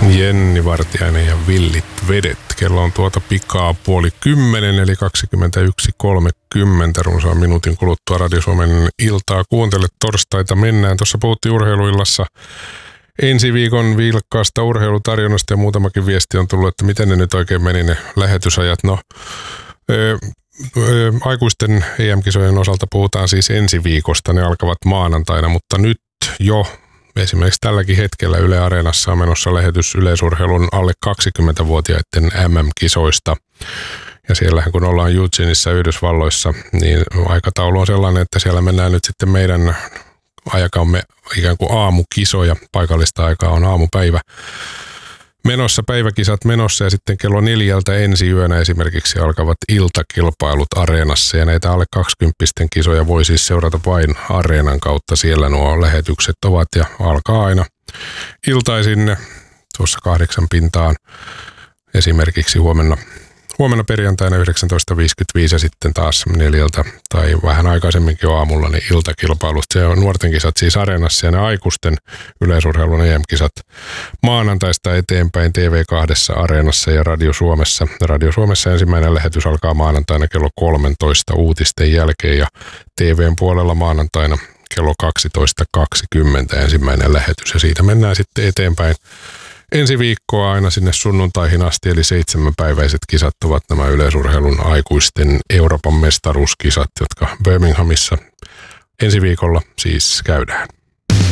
Jenni Vartiainen ja Villit vedet. Kello on pikaa 9:30 eli 21.30 runsaan minuutin kuluttua Radio Suomen iltaa. Kuuntele torstaita mennään. Tuossa puhuttiin urheiluillassa ensi viikon vilkkaasta urheilutarjonnasta ja muutamakin viesti on tullut, että miten ne nyt oikein meni ne lähetysajat. No, aikuisten EM-kisojen osalta puhutaan siis ensi viikosta. Ne alkavat maanantaina, mutta nyt jo esimerkiksi tälläkin hetkellä Yle Areenassa on menossa lähetys yleisurheilun alle 20-vuotiaiden MM-kisoista. Ja siellähän kun ollaan Eugeneissa Yhdysvalloissa, niin aikataulu on sellainen, että siellä mennään nyt sitten meidän aikamme ikään kuin aamukisoja. Paikallista aikaa on aamupäivä menossa, päiväkisat menossa ja sitten kello 4 ensi yönä esimerkiksi alkavat iltakilpailut Areenassa. Ja näitä alle 20-pisten kisoja voi siis seurata vain Areenan kautta. Siellä nuo lähetykset ovat ja alkaa aina iltaisin tuossa 8 pintaan. Esimerkiksi huomenna perjantaina 19.55 ja sitten taas 4 tai vähän aikaisemminkin aamulla niin iltakilpailut. Se on nuorten kisat siis Areenassa ja ne aikuisten yleisurheilun EM-kisat maanantaista eteenpäin TV2 Areenassa ja Radio Suomessa. Radio Suomessa ensimmäinen lähetys alkaa maanantaina kello 13 uutisten jälkeen ja TVn puolella maanantaina kello 12.20 ensimmäinen lähetys ja siitä mennään sitten eteenpäin. Ensi viikkoa aina sinne sunnuntaihin asti, eli 7-päiväiset kisat ovat nämä yleisurheilun aikuisten Euroopan mestaruuskisat, jotka Birminghamissa ensi viikolla siis käydään.